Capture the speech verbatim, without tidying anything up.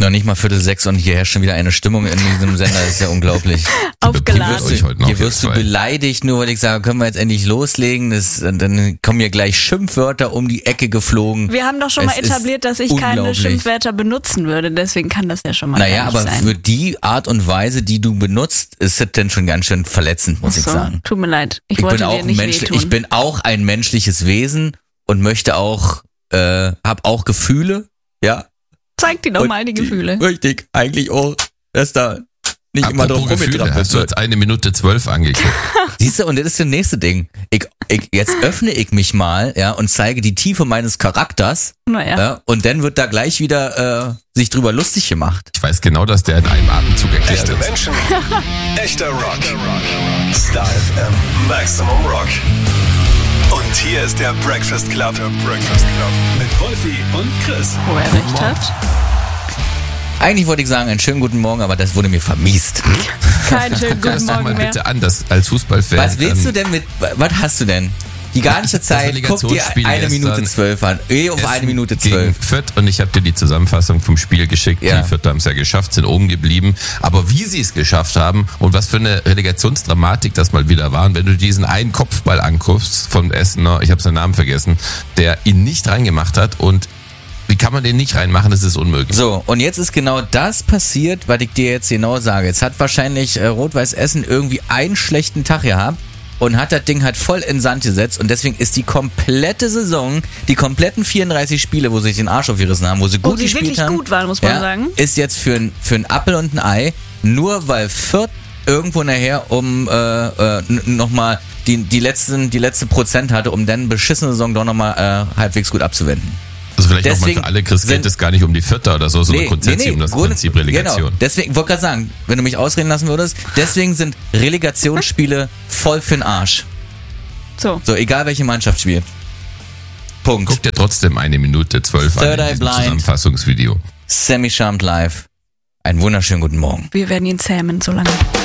Noch nicht mal Viertel sechs und hier herrscht schon wieder eine Stimmung in diesem Sender, das ist ja unglaublich. Aufgeladen. Hier wirst, du, hier wirst du beleidigt, nur weil ich sage, können wir jetzt endlich loslegen, das, dann kommen hier gleich Schimpfwörter um die Ecke geflogen. Wir haben doch schon es mal etabliert, dass ich keine Schimpfwörter benutzen würde, deswegen kann das ja schon mal Naja, aber sein. für die Art und Weise, die du benutzt, ist das denn schon ganz schön verletzend, muss Ach so, ich sagen. Tut mir leid, ich, ich wollte bin auch dir nicht Mensch, wehtun. Ich bin auch ein menschliches Wesen und möchte auch, äh, hab auch Gefühle, ja. Zeig dir doch und mal die Gefühle. Richtig, eigentlich auch, dass da nicht Apropos immer drauf Gefühle, hast du jetzt eine Minute zwölf angeklickt. Siehst du, und das ist das nächste Ding. Ich, ich, jetzt öffne ich mich mal, ja, und zeige die Tiefe meines Charakters. Naja. Ja, und dann wird da gleich wieder äh, sich drüber lustig gemacht. Ich weiß genau, dass der in einem Atemzug erklärt Echte ist. Menschen, echter Rock. Star F M, Maximum Rock. Und hier ist der Breakfast Club. Der Breakfast Club. Mit Wolfi und Chris. Wo er recht hat. Eigentlich wollte ich sagen, einen schönen guten Morgen, aber das wurde mir vermiest. Kein schönen Guck dir das guten doch mal Morgen mehr. bitte an, das als Fußballfan. Was willst ähm, du denn mit, was hast du denn? Die ganze Zeit, guck dir Relegationsspiel eine gestern. Minute zwölf an. Eh auf Essen eine Minute gegen zwölf. Fürth und ich habe dir die Zusammenfassung vom Spiel geschickt. Ja. Die Fürth haben es ja geschafft, sind oben geblieben. Aber wie sie es geschafft haben und was für eine Relegationsdramatik das mal wieder war. Und wenn du diesen einen Kopfball anguckst vom Essener, ich habe seinen Namen vergessen, der ihn nicht reingemacht hat und wie kann man den nicht reinmachen? Das ist unmöglich. So, und jetzt ist genau das passiert, was ich dir jetzt genau sage. Jetzt hat wahrscheinlich äh, Rot-Weiß Essen irgendwie einen schlechten Tag gehabt und hat das Ding halt voll in Sand gesetzt und deswegen ist die komplette Saison, die kompletten vierunddreißig Spiele, wo sie sich den Arsch aufgerissen haben, wo sie gut Wo sie gespielt wirklich haben, gut waren, muss man ja, sagen. ist jetzt für ein, für ein Appel und ein Ei, nur weil Fürth irgendwo nachher um äh, äh, nochmal die, die, letzten, die letzte Prozent hatte, um dann beschissene Saison doch nochmal äh, halbwegs gut abzuwenden. Also vielleicht nochmal Deswegen für alle, Chris, geht sind- es gar nicht um die Vierter oder so, sondern grundsätzlich um das gut, Prinzip Relegation. Genau, deswegen, wollte gerade sagen, wenn du mich ausreden lassen würdest, deswegen sind Relegationsspiele voll für'n Arsch. So. So, egal welche Mannschaft spielt. Punkt. Guck dir trotzdem eine Minute zwölf Third an Eye in diesem Blind. Zusammenfassungsvideo. Sammy Charmed live. Einen wunderschönen guten Morgen. Wir werden ihn zähmen so lange.